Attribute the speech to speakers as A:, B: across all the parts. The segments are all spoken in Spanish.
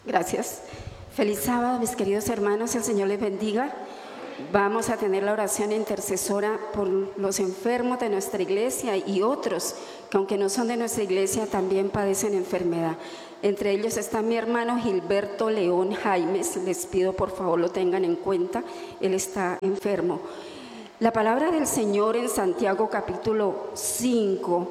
A: Gracias. Feliz sábado, mis queridos hermanos. El Señor les bendiga. Vamos a tener la oración intercesora por los enfermos de nuestra iglesia y otros que, aunque no son de nuestra iglesia, también padecen enfermedad. Entre ellos está mi hermano Gilberto León Jaimes. Les pido por favor lo tengan en cuenta. Él está enfermo. La palabra del Señor en Santiago capítulo 5,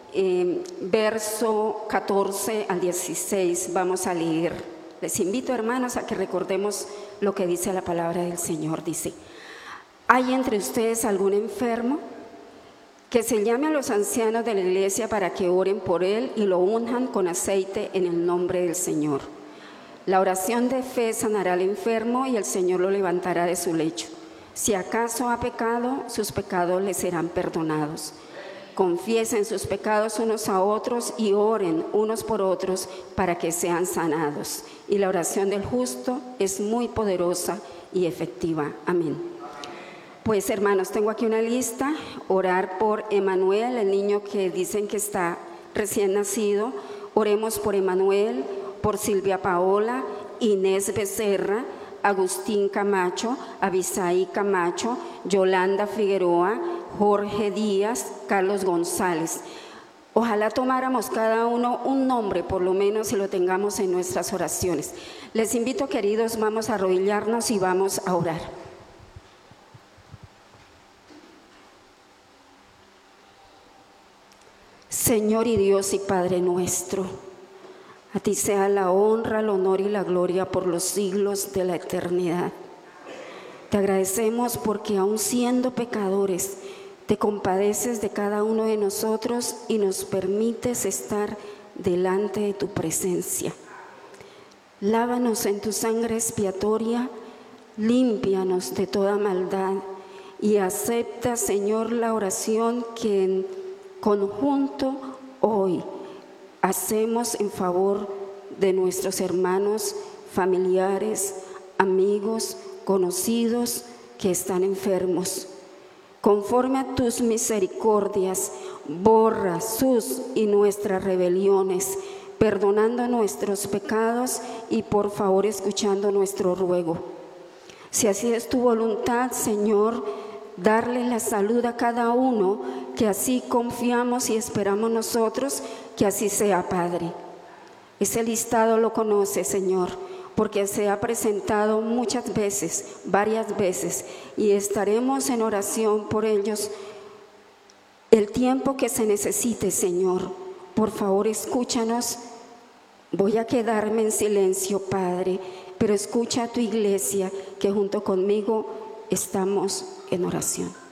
A: verso 14 al 16, vamos a leer. Les invito, hermanos, a que recordemos lo que dice la palabra del Señor. Dice: ¿hay entre ustedes algún enfermo? Que se llame a los ancianos de la iglesia para que oren por él y lo unjan con aceite en el nombre del Señor. La oración de fe sanará al enfermo y el Señor lo levantará de su lecho. Si acaso ha pecado, sus pecados le serán perdonados. Confiesen sus pecados unos a otros y oren unos por otros para que sean sanados. Y la oración del justo es muy poderosa y efectiva. Amén. Pues, hermanos, tengo aquí una lista. Orar por Emanuel, el niño que dicen que está recién nacido. Oremos por Emanuel, por Silvia Paola, Inés Becerra, Agustín Camacho, Abisaí Camacho, Yolanda Figueroa, Jorge Díaz, Carlos González. Ojalá tomáramos cada uno un nombre, por lo menos, y lo tengamos en nuestras oraciones. Les invito, queridos, vamos a arrodillarnos y vamos a orar. Señor y Dios y Padre nuestro, a ti sea la honra, el honor y la gloria por los siglos de la eternidad. Te agradecemos porque, aun siendo pecadores, te compadeces de cada uno de nosotros y nos permites estar delante de tu presencia. Lávanos en tu sangre expiatoria, límpianos de toda maldad y acepta, Señor, la oración que en conjunto hoy hacemos en favor de nuestros hermanos, familiares, amigos, conocidos que están enfermos. Conforme a tus misericordias, borra sus y nuestras rebeliones, perdonando nuestros pecados y por favor escuchando nuestro ruego. Si así es tu voluntad, Señor, darle la salud a cada uno, que así confiamos y esperamos nosotros que así sea, Padre. Ese listado lo conoce, Señor, porque se ha presentado muchas veces, varias veces, y estaremos en oración por ellos el tiempo que se necesite, Señor. Por favor, escúchanos. Voy a quedarme en silencio, Padre, pero escucha a tu iglesia, que junto conmigo estamos en oración.